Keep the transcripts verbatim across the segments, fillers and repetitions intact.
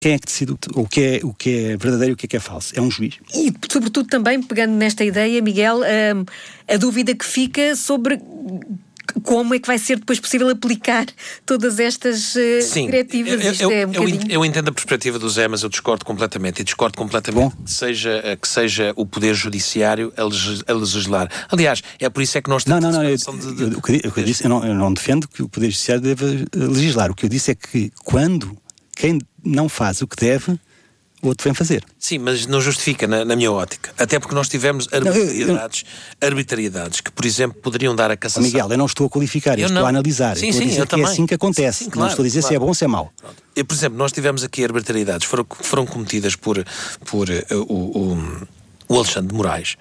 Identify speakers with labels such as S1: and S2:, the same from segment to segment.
S1: Quem é que decide o que é, o que é verdadeiro e o que é que é falso? É um juiz.
S2: E, sobretudo, também, pegando nesta ideia, Miguel, a, a dúvida que fica sobre como é que vai ser depois possível aplicar todas estas uh,
S3: Sim,
S2: diretivas.
S3: eu,
S2: Isto
S3: eu,
S2: é um
S3: eu,
S2: bocadinho...
S3: eu entendo a perspectiva do Zé, mas eu discordo completamente. E discordo completamente que seja, que seja o Poder Judiciário a, legis, a legislar. Aliás, é por isso é que nós temos...
S1: Não, não, não. Eu,
S3: de, de,
S1: eu, o que eu disse, eu não, eu não defendo que o Poder Judiciário deva legislar. O que eu disse é que quando quem não faz o que deve, o outro vem fazer.
S3: Sim, mas não justifica, na, na minha ótica. Até porque nós tivemos arbitrariedades, não, eu, eu... arbitrariedades que, por exemplo, poderiam dar a cassação.
S1: Miguel, eu não estou a qualificar, eu, eu estou a analisar.
S3: Sim,
S1: eu estou
S3: sim,
S1: a dizer
S3: eu
S1: que
S3: também.
S1: É assim que acontece.
S3: Sim, sim, claro,
S1: não estou a dizer
S3: claro.
S1: se é bom ou se é mau.
S3: Eu, por exemplo, nós tivemos aqui arbitrariedades, foram, foram cometidas por, por uh, o, o, o Alexandre de Moraes.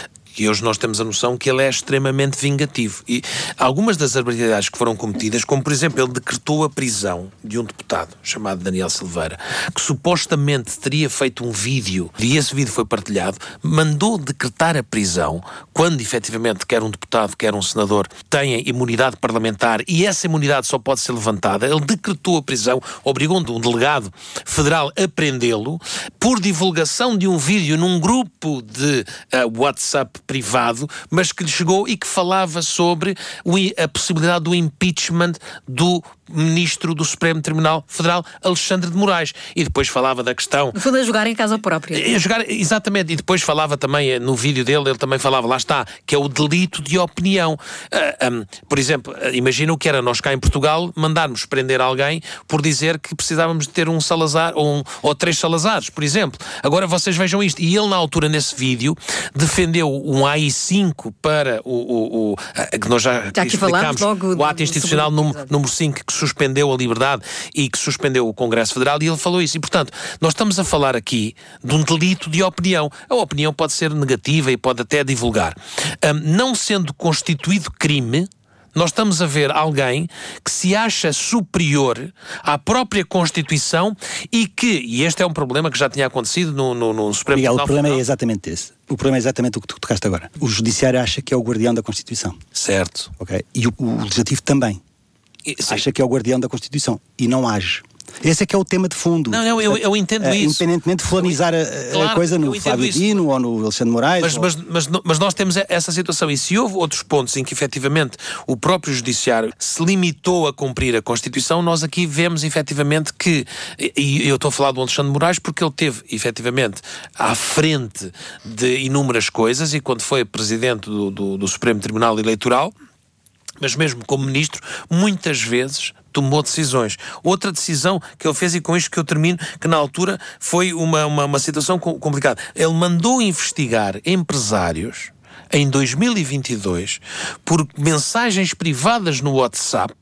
S3: E hoje nós temos a noção que ele é extremamente vingativo. E algumas das arbitrariedades que foram cometidas, como por exemplo, ele decretou a prisão de um deputado chamado Daniel Silveira, que supostamente teria feito um vídeo, e esse vídeo foi partilhado, mandou decretar a prisão, quando efetivamente quer um deputado, quer um senador, tenha imunidade parlamentar, e essa imunidade só pode ser levantada. Ele decretou a prisão, obrigou um delegado federal a prendê-lo, por divulgação de um vídeo num grupo de uh, WhatsApp privado, mas que lhe chegou e que falava sobre a possibilidade do impeachment do ministro do Supremo Tribunal Federal, Alexandre de Moraes. E depois falava da questão...
S2: No fundo, a jogar em casa própria.
S3: A jogar, exatamente. E depois falava também, no vídeo dele, ele também falava, lá está, que é o delito de opinião. Uh, um, por exemplo, imagina o que era nós cá em Portugal mandarmos prender alguém por dizer que precisávamos de ter um Salazar ou, um, ou três Salazares, por exemplo. Agora vocês vejam isto. E ele, na altura, nesse vídeo, defendeu um A I cinco para o... o, o que nós já,
S2: já aqui falámos logo
S3: o ato institucional número cinco, que suspendeu a liberdade e que suspendeu o Congresso Federal, e ele falou isso. E, portanto, nós estamos a falar aqui de um delito de opinião. A opinião pode ser negativa e pode até divulgar. Um, não sendo constituído crime, nós estamos a ver alguém que se acha superior à própria Constituição e que, e este é um problema que já tinha acontecido no, no, no Supremo
S1: Miguel,
S3: Tribunal
S1: o problema
S3: Federal.
S1: é exatamente esse. O problema é exatamente o que tu tocaste agora. O Judiciário acha que é o guardião da Constituição.
S3: Certo.
S1: Okay? E o, o Legislativo também.
S3: E,
S1: acha que é o guardião da Constituição e não age. Esse é que é o tema de fundo.
S3: Não, não, eu, eu entendo
S1: uh,
S3: isso.
S1: Independentemente de fulanizar a,
S3: claro,
S1: a coisa no Flávio Dino ou no Alexandre Moraes.
S3: Mas,
S1: ou...
S3: mas, mas, mas nós temos essa situação. E se houve outros pontos em que efetivamente o próprio Judiciário se limitou a cumprir a Constituição, nós aqui vemos efetivamente que, e eu estou a falar do Alexandre Moraes porque ele teve efetivamente à frente de inúmeras coisas, e quando foi presidente do, do, do Supremo Tribunal Eleitoral, mas mesmo como ministro, muitas vezes tomou decisões. Outra decisão que ele fez, e com isto que eu termino, que na altura foi uma, uma, uma situação complicada. Ele mandou investigar empresários em dois mil e vinte e dois por mensagens privadas no WhatsApp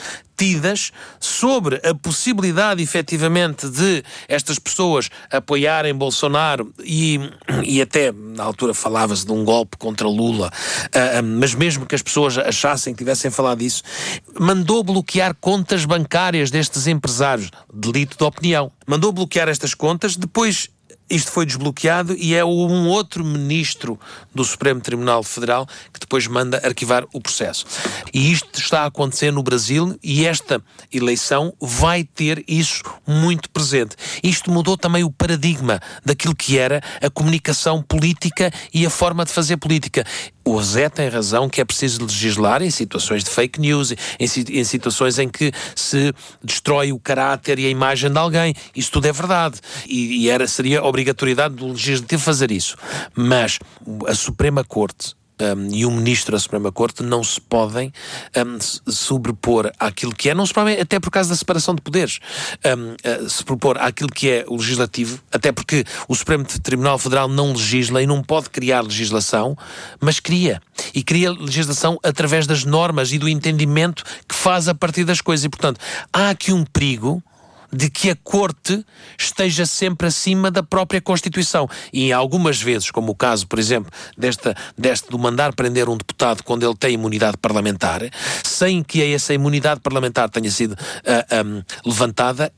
S3: tidas sobre a possibilidade, efetivamente, de estas pessoas apoiarem Bolsonaro e, e até, na altura, falava-se de um golpe contra Lula, uh, mas mesmo que as pessoas achassem que tivessem falado disso, mandou bloquear contas bancárias destes empresários, delito de opinião. Mandou bloquear estas contas, depois... Isto foi desbloqueado e é um outro ministro do Supremo Tribunal Federal que depois manda arquivar o processo. E isto está a acontecer no Brasil, e esta eleição vai ter isso muito presente. Isto mudou também o paradigma daquilo que era a comunicação política e a forma de fazer política. O Zé tem razão que é preciso legislar em situações de fake news, em, em situações em que se destrói o caráter e a imagem de alguém. Isso tudo é verdade. E, e era, seria obrigatoriedade do Legislativo fazer isso. Mas a Suprema Corte Um, e o Ministro da Suprema Corte não se podem um, sobrepor àquilo que é, não se podem, até por causa da separação de poderes, um, uh, se propor àquilo que é o Legislativo, até porque o Supremo Tribunal Federal não legisla e não pode criar legislação, mas cria. E cria legislação através das normas e do entendimento que faz a partir das coisas. E, portanto, há aqui um perigo de que a Corte esteja sempre acima da própria Constituição. E algumas vezes, como o caso, por exemplo, desta, deste do mandar prender um deputado quando ele tem imunidade parlamentar, sem que essa imunidade parlamentar tenha sido uh, um, levantada, é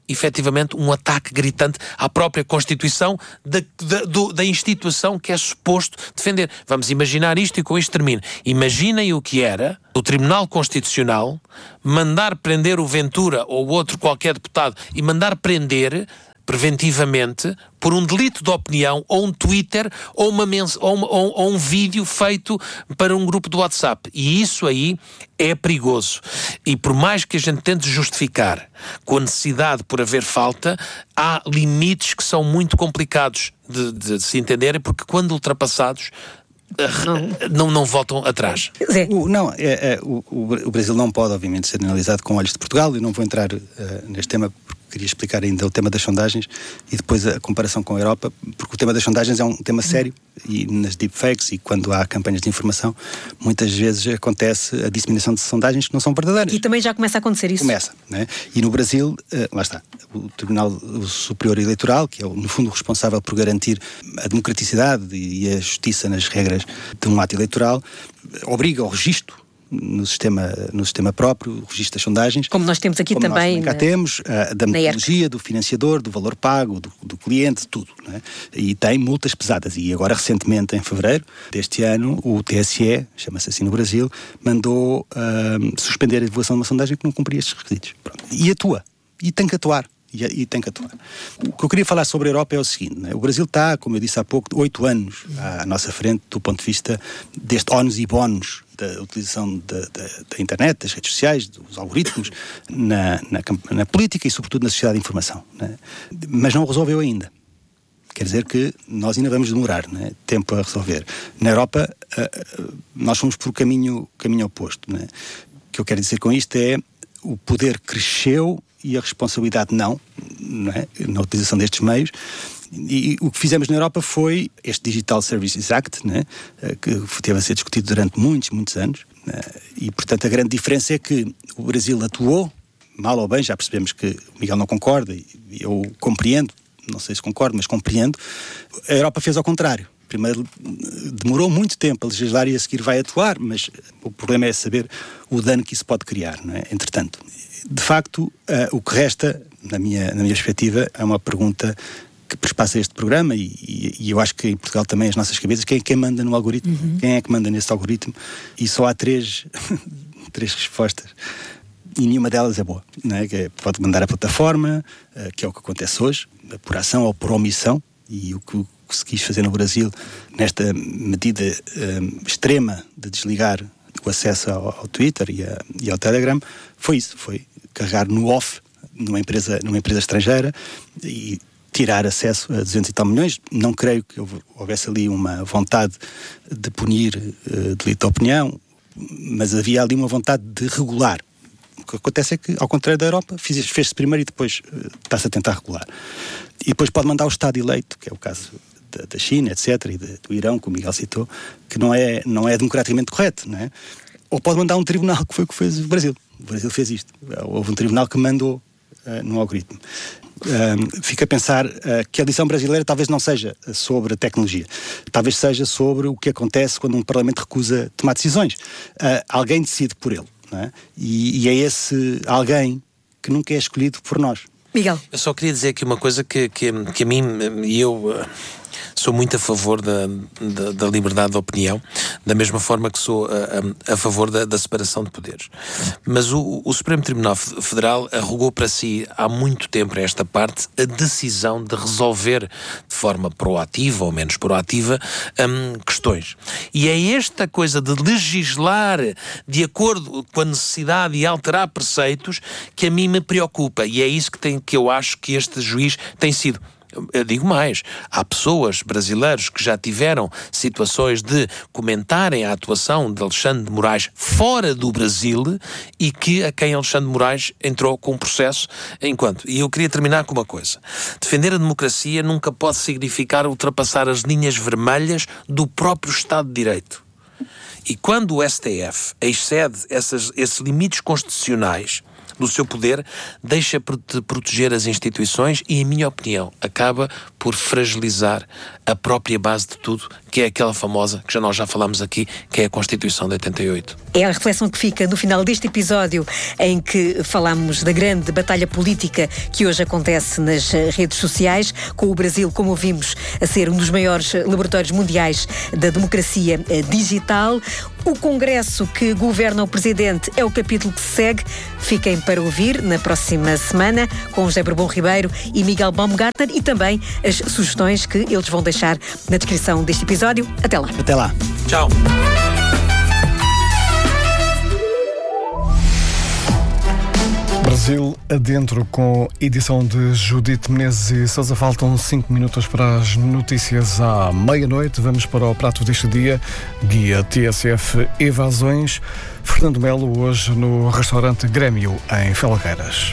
S3: efetivamente um ataque gritante à própria Constituição da, da, do, da instituição que é suposto defender. Vamos imaginar isto e com isto termino. Imaginem o que era o Tribunal Constitucional mandar prender o Ventura ou outro qualquer deputado e mandar prender preventivamente por um delito de opinião ou um Twitter ou, uma mens- ou, uma, ou, ou um vídeo feito para um grupo do WhatsApp. E isso aí é perigoso. E por mais que a gente tente justificar com a necessidade por haver falta, há limites que são muito complicados de, de, de se entenderem, porque quando ultrapassados não, não, não voltam atrás.
S1: O, não, é, é, o, o Brasil não pode, obviamente, ser analisado com olhos de Portugal. Eu não vou entrar uh, neste tema porque queria explicar ainda o tema das sondagens e depois a comparação com a Europa, porque o tema das sondagens é um tema sério e nas deepfakes e quando há campanhas de informação, muitas vezes acontece a disseminação de sondagens que não são verdadeiras.
S2: E também já começa a acontecer isso.
S1: Começa, né? E no Brasil, uh, lá está, o Tribunal Superior Eleitoral, que é no fundo responsável por garantir a democraticidade e a justiça nas regras de um ato eleitoral, obriga ao registro no sistema, no sistema próprio, o registro das sondagens.
S2: Como nós temos aqui
S1: como
S2: também.
S1: Nós cá
S2: na...
S1: temos, a, da metodologia, do financiador, do valor pago, do, do cliente, tudo. Não é? E tem multas pesadas. E agora, recentemente, em fevereiro deste ano, o T S E, chama-se assim no Brasil, mandou uh, suspender a divulgação de uma sondagem que não cumpria estes requisitos. Pronto. E atua. E tem que atuar. E, e tem que atuar. O que eu queria falar sobre a Europa é o seguinte, né? O Brasil está, como eu disse há pouco, oito anos à nossa frente do ponto de vista deste ónus e bónus da utilização da, da, da internet, das redes sociais, dos algoritmos na, na, na política e sobretudo na sociedade de informação, né? Mas não resolveu ainda. Quer dizer que nós ainda vamos demorar, né, tempo a resolver. Na Europa, uh, nós fomos por o caminho, caminho oposto, né? O que eu quero dizer com isto é o poder cresceu e a responsabilidade não, não é? Na utilização destes meios. E o que fizemos na Europa foi este Digital Services Act, né? Que teve a ser discutido durante muitos, muitos anos. Né? E, portanto, a grande diferença é que o Brasil atuou, mal ou bem, já percebemos que o Miguel não concorda, e eu compreendo, não sei se concordo, mas compreendo. A Europa fez ao contrário. Primeiro demorou muito tempo a legislar e a seguir vai atuar, mas o problema é saber o dano que isso pode criar, não é? Entretanto, de facto, uh, o que resta, na minha, na minha perspectiva, é uma pergunta que perspassa este programa e, e, e eu acho que em Portugal também as nossas cabeças, quem é que manda no algoritmo? Uhum. Quem é que manda nesse algoritmo? E só há três, três respostas e nenhuma delas é boa, não é? Que pode mandar a plataforma, uh, que é o que acontece hoje, por ação ou por omissão, e o que que se quis fazer no Brasil, nesta medida um, extrema de desligar o acesso ao, ao Twitter e, a, e ao Telegram, foi isso, foi carregar no off numa empresa, numa empresa estrangeira e tirar acesso a duzentos e tal milhões. Não creio que houvesse ali uma vontade de punir uh, delito de opinião, mas havia ali uma vontade de regular. O que acontece é que, ao contrário da Europa, fez-se primeiro e depois uh, está-se a tentar regular. E depois pode mandar o Estado eleito, que é o caso da, da China, etcétera, e de, do Irão, que o Miguel citou, que não é, não é democraticamente correto, não é? Ou pode mandar um tribunal, que foi o que fez o Brasil. O Brasil fez isto. Houve um tribunal que mandou uh, no algoritmo. Um, fica a pensar uh, que a lição brasileira talvez não seja sobre a tecnologia, talvez seja sobre o que acontece quando um Parlamento recusa tomar decisões. Uh, alguém decide por ele, não é? E, e é esse alguém que nunca é escolhido por nós.
S2: Miguel.
S3: Eu só queria dizer aqui uma coisa que, que, que a mim, e eu sou muito a favor da, da, da liberdade de opinião, da mesma forma que sou a, a, a favor da, da separação de poderes. Mas o, o Supremo Tribunal Federal arrogou para si há muito tempo, a esta parte, a decisão de resolver de forma proativa ou menos proativa um, questões. E é esta coisa de legislar de acordo com a necessidade e alterar preceitos que a mim me preocupa. E é isso que, tem, que eu acho que este juiz tem sido. Eu digo mais, há pessoas brasileiros que já tiveram situações de comentarem a atuação de Alexandre de Moraes fora do Brasil e que a quem Alexandre de Moraes entrou com um processo enquanto. E eu queria terminar com uma coisa. Defender a democracia nunca pode significar ultrapassar as linhas vermelhas do próprio Estado de Direito. E quando o S T F excede essas, esses limites constitucionais do seu poder, deixa de proteger as instituições e, em minha opinião, acaba por por fragilizar a própria base de tudo, que é aquela famosa, que já nós já falámos aqui, que é a Constituição de oitenta e oito.
S2: É a reflexão que fica no final deste episódio em que falamos da grande batalha política que hoje acontece nas redes sociais, com o Brasil, como ouvimos, a ser um dos maiores laboratórios mundiais da democracia digital. O Congresso que governa o Presidente é o capítulo que se segue. Fiquem para ouvir na próxima semana com José Bourbon Ribeiro e Miguel Baumgartner e também as sugestões que eles vão deixar na descrição deste episódio. Até lá.
S1: Até lá.
S3: Tchau.
S4: Brasil adentro com edição de Judite Menezes e Sousa. Faltam cinco minutos para as notícias à meia-noite. Vamos para o prato deste dia. Guia T S F Evasões. Fernando Melo, hoje no restaurante Grêmio, em Felgueiras.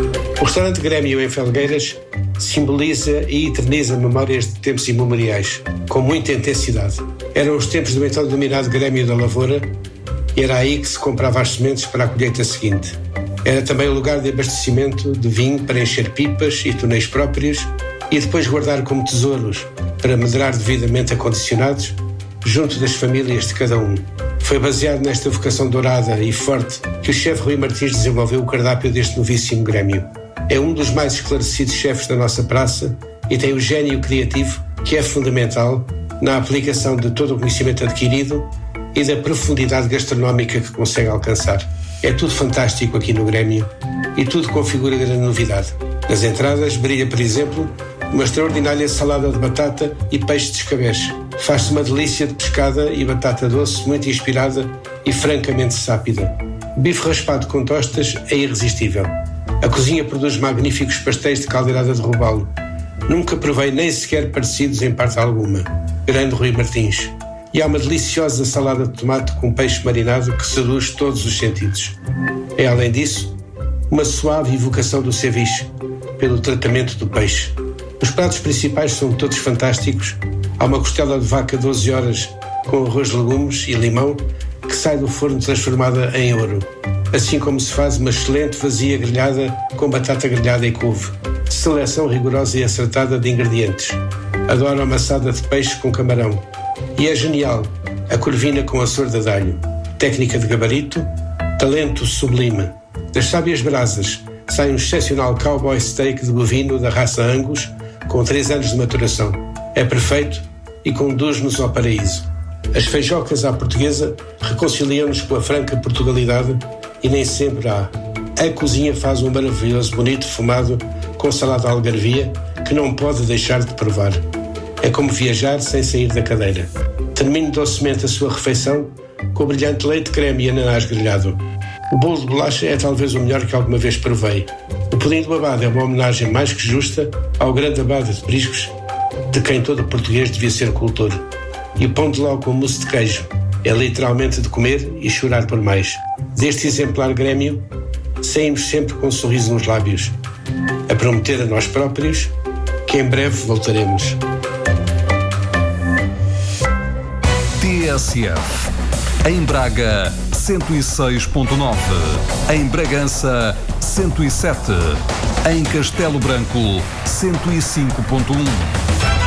S5: O restaurante Grêmio, em Felgueiras, simboliza e eterniza memórias de tempos imemoriais, com muita intensidade. Eram os tempos do então denominado Grêmio da Lavoura e era aí que se comprava as sementes para a colheita seguinte. Era também o lugar de abastecimento de vinho para encher pipas e tonéis próprios e depois guardar como tesouros para medrar devidamente acondicionados junto das famílias de cada um. Foi baseado nesta vocação dourada e forte que o chefe Rui Martins desenvolveu o cardápio deste novíssimo Grêmio. É um dos mais esclarecidos chefes da nossa praça e tem o gênio criativo que é fundamental na aplicação de todo o conhecimento adquirido e da profundidade gastronómica que consegue alcançar. É tudo fantástico aqui no Grêmio e tudo configura grande novidade. Nas entradas brilha, por exemplo, uma extraordinária salada de batata e peixe de escabeche. Faz-se uma delícia de pescada e batata doce muito inspirada e francamente sápida. Bife raspado com tostas é irresistível. A cozinha produz magníficos pastéis de caldeirada de robalo. Nunca provei nem sequer parecidos em parte alguma. Grande Rui Martins. E há uma deliciosa salada de tomate com peixe marinado que seduz todos os sentidos. É, além disso, uma suave evocação do ceviche, pelo tratamento do peixe. Os pratos principais são todos fantásticos. Há uma costela de vaca doze horas com arroz de legumes e limão que sai do forno transformada em ouro. Assim como se faz uma excelente vazia grelhada com batata grelhada e couve. Seleção rigorosa e acertada de ingredientes. Adoro a amassada de peixe com camarão. E é genial a corvina com a sorda de alho. Técnica de gabarito, talento sublime. Das sábias brasas sai um excepcional cowboy steak de bovino da raça Angus com três anos de maturação. É perfeito e conduz-nos ao paraíso. As feijocas à portuguesa reconciliam-nos com a franca Portugalidade e nem sempre há. A cozinha faz um maravilhoso bonito fumado com salada algarvia que não pode deixar de provar. É como viajar sem sair da cadeira. Termine docemente a sua refeição com o brilhante leite creme e ananás grelhado. O bolo de bolacha é talvez o melhor que alguma vez provei. O pudim do abade é uma homenagem mais que justa ao grande abade de Priscos, de quem todo português devia ser cultor. E o pão de ló com mousse de queijo é literalmente de comer e chorar por mais. Deste exemplar Grêmio, saímos sempre com um sorriso nos lábios, a prometer a nós próprios que em breve voltaremos.
S6: T S F. Em Braga, cento e seis ponto nove. Em Bragança, cento e sete. Em Castelo Branco, cento e cinco ponto um.